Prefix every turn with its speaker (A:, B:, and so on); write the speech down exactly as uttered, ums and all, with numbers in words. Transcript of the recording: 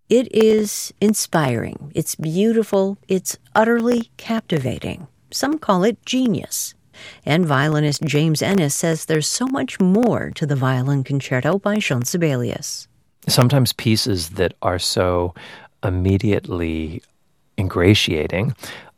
A: It is inspiring. It's beautiful. It's utterly captivating. Some call it genius. And violinist James Ennis says there's so much more to the Violin Concerto by Jean Sibelius.
B: Sometimes pieces that are so immediately ingratiating